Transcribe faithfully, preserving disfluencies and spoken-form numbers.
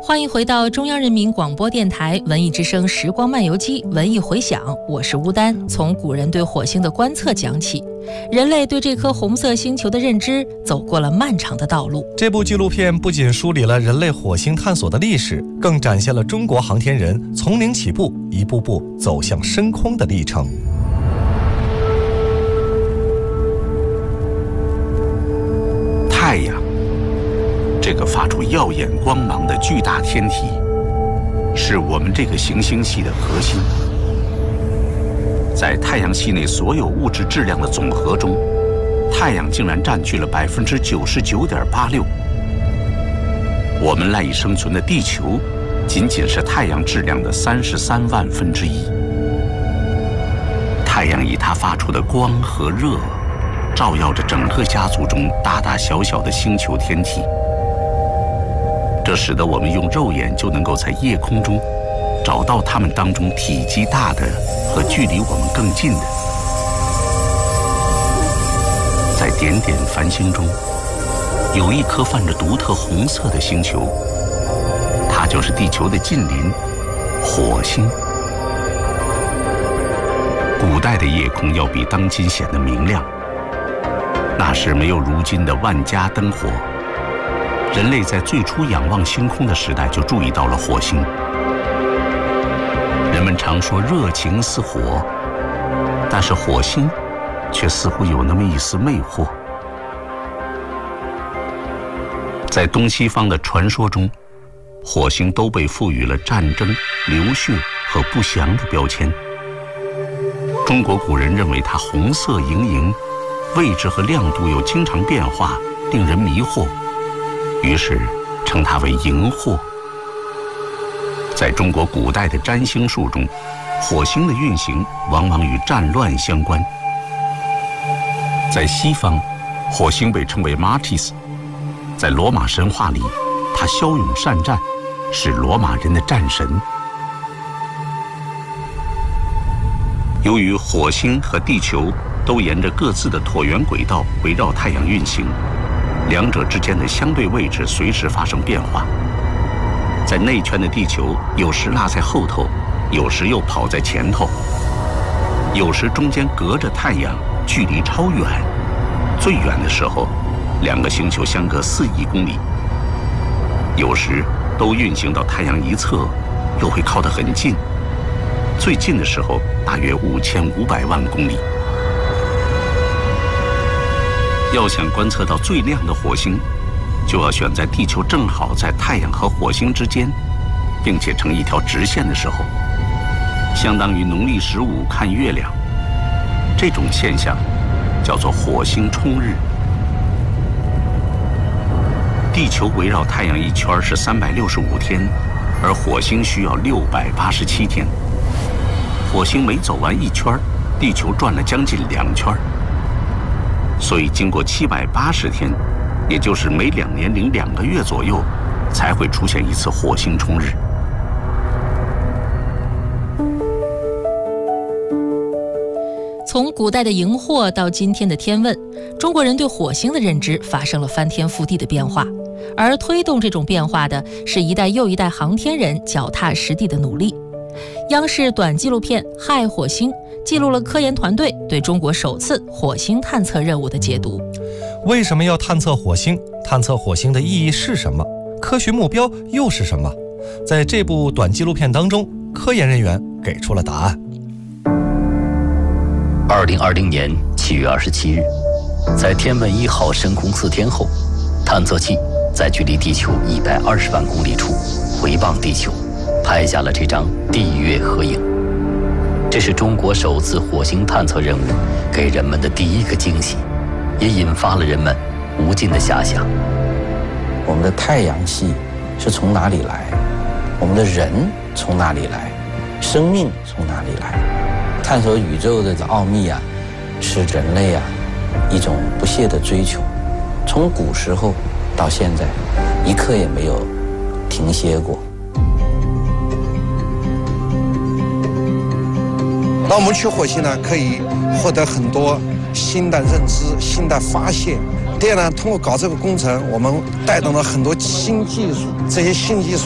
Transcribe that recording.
欢迎回到中央人民广播电台文艺之声时光漫游记文艺回响，我是吴丹。从古人对火星的观测讲起，人类对这颗红色星球的认知走过了漫长的道路。 这部纪录片不仅梳理了人类火星探索的历史，更展现了中国航天人从零起步，一步步走向深空的历程。 太阳，这个发出耀眼光芒的巨大天体，是我们这个行星系的核心。在太阳系内所有物质质量的总和中，太阳竟然占据了百分之九十九点八六。我们赖以生存的地球，仅仅是太阳质量的三十三万分之一。太阳以它发出的光和热，照耀着整个家族中大大小小的星球天体。这使得我们用肉眼就能够在夜空中找到它们当中体积大的和距离我们更近的。在点点繁星中，有一颗泛着独特红色的星球，它就是地球的近邻——火星。古代的夜空要比当今显得明亮，那时没有如今的万家灯火。人类在最初仰望星空的时代就注意到了火星。人们常说热情似火，但是火星却似乎有那么一丝魅惑。在东西方的传说中，火星都被赋予了战争、流血和不祥的标签。中国古人认为它红色莹莹，位置和亮度又经常变化，令人迷惑，于是称它为荧惑。在中国古代的占星术中，火星的运行往往与战乱相关。在西方，火星被称为 Martis， 在罗马神话里，它骁勇善战，是罗马人的战神。由于火星和地球都沿着各自的椭圆轨道围绕太阳运行，两者之间的相对位置随时发生变化。在内圈的地球有时落在后头，有时又跑在前头，有时中间隔着太阳，距离超远，最远的时候两个星球相隔四亿公里，有时都运行到太阳一侧，又会靠得很近，最近的时候大约五千五百万公里。要想观测到最亮的火星，就要选在地球正好在太阳和火星之间，并且成一条直线的时候，相当于农历十五看月亮。这种现象叫做火星冲日。地球围绕太阳一圈是三百六十五天，而火星需要六百八十七天。火星每走完一圈，地球转了将近两圈，所以经过七百八十天，也就是每两年零两个月左右，才会出现一次火星冲日。 从古代的荧惑到今天的天问，中国人对火星的认知发生了翻天覆地的变化，而推动这种变化的是一代又一代航天人脚踏实地的努力。央视短纪录片《嗨火星》记录了科研团队对中国首次火星探测任务的解读。 为什么要探测火星？探测火星的意义是什么？科学目标又是什么？在这部短纪录片当中，科研人员给出了答案。 二零二零年七月二十七日，在天问一号升空四天后，探测器在距离地球一百二十万公里处回望地球，拍下了这张地月合影。这是中国首次火星探测任务给人们的第一个惊喜，也引发了人们无尽的遐想。 我们的太阳系是从哪里来？我们的人从哪里来？生命从哪里来？探索宇宙的奥秘啊，是人类啊一种不懈的追求，从古时候到现在，一刻也没有停歇过。 那我们去火星呢，可以获得很多新的认知、新的发现。第二呢，通过搞这个工程，我们带动了很多新技术，这些新技术